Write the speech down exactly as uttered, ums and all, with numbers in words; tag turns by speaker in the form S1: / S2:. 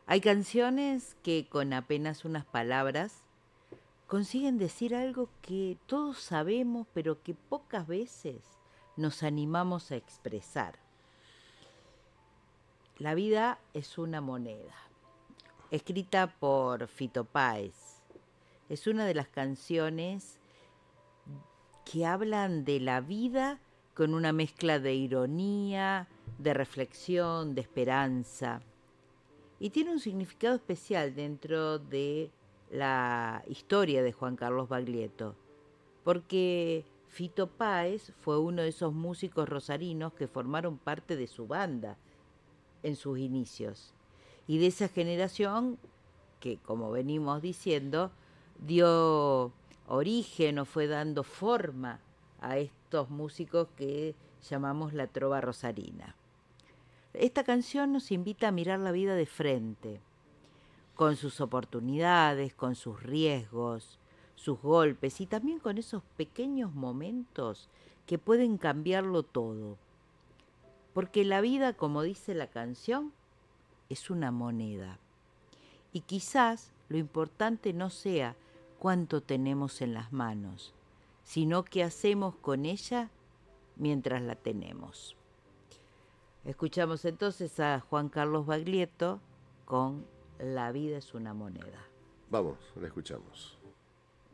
S1: Hay canciones que con apenas unas palabras consiguen decir algo que todos sabemos, pero que pocas veces nos animamos a expresar. La vida es una moneda, escrita por Fito Páez. Es una de las canciones que hablan de la vida con una mezcla de ironía, de reflexión, de esperanza. Y tiene un significado especial dentro de la historia de Juan Carlos Baglietto, porque Fito Páez fue uno de esos músicos rosarinos que formaron parte de su banda en sus inicios. Y de esa generación que, como venimos diciendo, dio origen o fue dando forma a estos músicos que llamamos la trova rosarina. Esta canción nos invita a mirar la vida de frente, con sus oportunidades, con sus riesgos, sus golpes y también con esos pequeños momentos que pueden cambiarlo todo. Porque la vida, como dice la canción, es una moneda. Y quizás lo importante no sea cuánto tenemos en las manos, sino qué hacemos con ella mientras la tenemos. Escuchamos entonces a Juan Carlos Baglietto con La vida es una moneda.
S2: Vamos, la escuchamos.